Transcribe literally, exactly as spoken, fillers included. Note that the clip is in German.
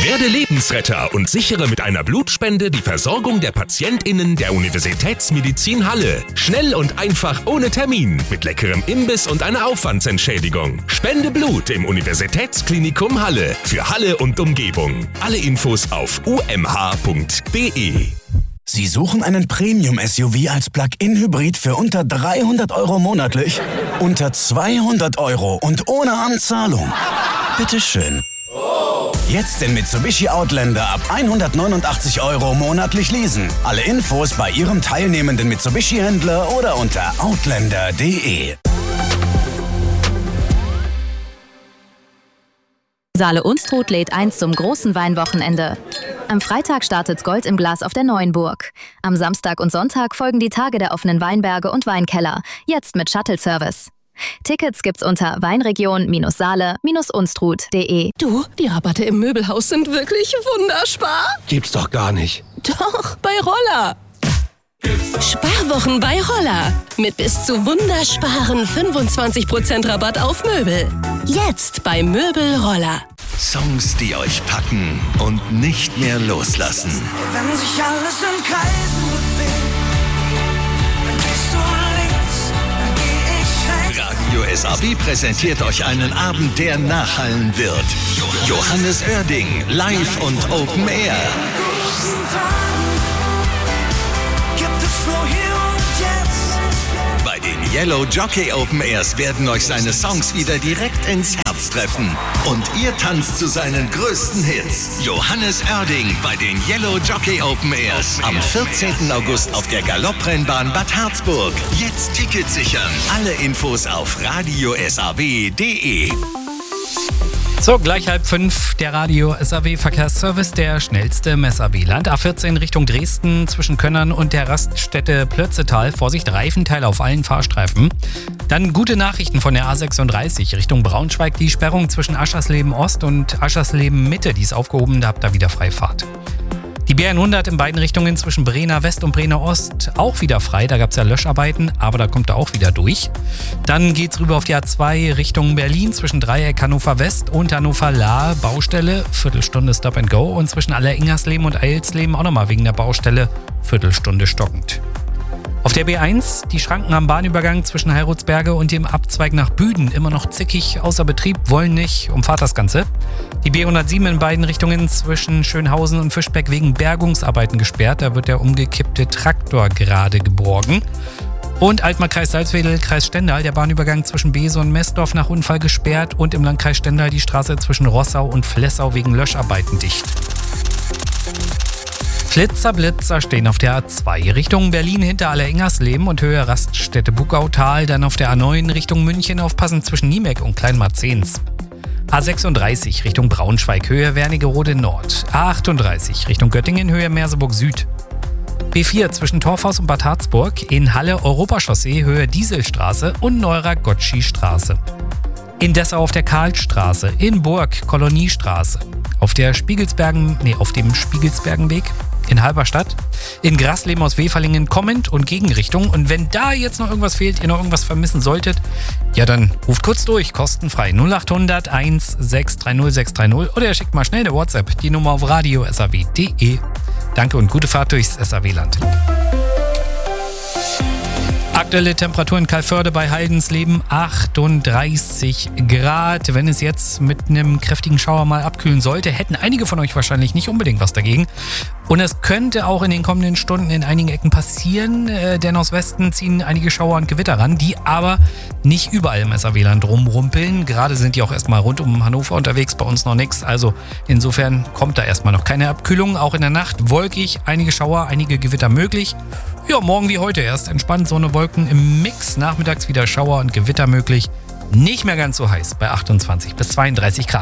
Werde Lebensretter und sichere mit einer Blutspende die Versorgung der PatientInnen der Universitätsmedizin Halle. Schnell und einfach ohne Termin, mit leckerem Imbiss und einer Aufwandsentschädigung. Spende Blut im Universitätsklinikum Halle für Halle und Umgebung. Alle Infos auf u m h punkt d e. Sie suchen einen Premium-S U V als Plug-in-Hybrid für unter dreihundert Euro monatlich? Unter zweihundert Euro und ohne Anzahlung? Bitteschön. Jetzt den Mitsubishi Outlander ab hundertneunundachtzig Euro monatlich leasen. Alle Infos bei Ihrem teilnehmenden Mitsubishi-Händler oder unter outlander punkt d e. Saale Unstrut lädt ein zum großen Weinwochenende. Am Freitag startet Gold im Glas auf der Neuenburg. Am Samstag und Sonntag folgen die Tage der offenen Weinberge und Weinkeller, jetzt mit Shuttle-Service. Tickets gibt's unter weinregion-saale-unstrut punkt d e. Du, die Rabatte im Möbelhaus sind wirklich wunderspar. Gibt's doch gar nicht. Doch, bei Roller. Sparwochen bei Roller. Mit bis zu wundersparen fünfundzwanzig Prozent Rabatt auf Möbel. Jetzt bei Möbel Roller. Songs, die euch packen und nicht mehr loslassen. Wenn sich alles in Kreisen bewegt, dann gehst du links, dann geh ich rechts. Radio S A B präsentiert euch einen Abend, der nachhallen wird. Johannes Oerding, live und Open Air. Gibt es nur hier und jetzt. Bei den Yellow Jockey Open Airs werden euch seine Songs wieder direkt ins Herz treffen. Und ihr tanzt zu seinen größten Hits. Johannes Oerding bei den Yellow Jockey Open Airs. Am vierzehnten August auf der Galopprennbahn Bad Harzburg. Jetzt Tickets sichern. Alle Infos auf radio s a w punkt d e. So, gleich halb fünf, der Radio S A W Verkehrsservice, der schnellste im S A W-Land. A vierzehn Richtung Dresden zwischen Könnern und der Raststätte Plötzetal. Vorsicht, Reifenteile auf allen Fahrstreifen. Dann gute Nachrichten von der A sechsunddreißig Richtung Braunschweig. Die Sperrung zwischen Aschersleben Ost und Aschersleben Mitte, die ist aufgehoben, da habt ihr wieder Freifahrt. Die B hundert in beiden Richtungen zwischen Brenner West und Brenner Ost auch wieder frei. Da gab es ja Löscharbeiten, aber da kommt er auch wieder durch. Dann geht's rüber auf die A zwei Richtung Berlin zwischen Dreieck Hannover West und Hannover Lahr. Baustelle, Viertelstunde Stop and Go. Und zwischen Alleringersleben und Eilsleben auch nochmal wegen der Baustelle, Viertelstunde stockend. Auf der B eins, die Schranken am Bahnübergang zwischen Heilrotsberge und dem Abzweig nach Büden immer noch zickig, außer Betrieb, wollen nicht, umfahrt das Ganze. Die B hundertsieben in beiden Richtungen zwischen Schönhausen und Fischbeck wegen Bergungsarbeiten gesperrt, da wird der umgekippte Traktor gerade geborgen. Und Altmark-Kreis Salzwedel, Kreis Stendal, der Bahnübergang zwischen Bese und Messdorf nach Unfall gesperrt und im Landkreis Stendal die Straße zwischen Rossau und Flessau wegen Löscharbeiten dicht. Flitzer, Blitzer stehen auf der A zwei Richtung Berlin hinter Alleringersleben und Höhe Raststätte Buckautal, dann auf der A neun Richtung München aufpassen zwischen Niemeck und Kleinmarzens. A sechsunddreißig Richtung Braunschweig, Höhe Wernigerode Nord. A achtunddreißig Richtung Göttingen, Höhe Merseburg Süd. B vier zwischen Torfhaus und Bad Harzburg, in Halle Europachaussee, Höhe Dieselstraße und Neurer Gottschi-Straße. In Dessau auf der Karlstraße, in Burg Koloniestraße. Auf der Spiegelsbergen, nee, auf dem Spiegelsbergenweg in Halberstadt, in Grasleben aus Weferlingen kommend und Gegenrichtung. Und wenn da jetzt noch irgendwas fehlt, ihr noch irgendwas vermissen solltet, ja dann ruft kurz durch, kostenfrei null acht hundert eins sechs drei null sechs drei null oder ihr schickt mal schnell eine WhatsApp, die Nummer auf radio s a w punkt d e. Danke und gute Fahrt durchs S A W-Land. Aktuelle Temperatur in Calvörde bei Heidensleben achtunddreißig Grad. Wenn es jetzt mit einem kräftigen Schauer mal abkühlen sollte, hätten einige von euch wahrscheinlich nicht unbedingt was dagegen. Und es könnte auch in den kommenden Stunden in einigen Ecken passieren, denn aus Westen ziehen einige Schauer und Gewitter ran, die aber nicht überall im S A W-Land rumrumpeln. Gerade sind die auch erstmal rund um Hannover unterwegs, bei uns noch nichts. Also insofern kommt da erstmal noch keine Abkühlung. Auch in der Nacht wolkig, einige Schauer, einige Gewitter möglich. Ja, morgen wie heute erst entspannt, Sonne, Wolken im Mix. Nachmittags wieder Schauer und Gewitter möglich. Nicht mehr ganz so heiß bei achtundzwanzig bis zweiunddreißig Grad.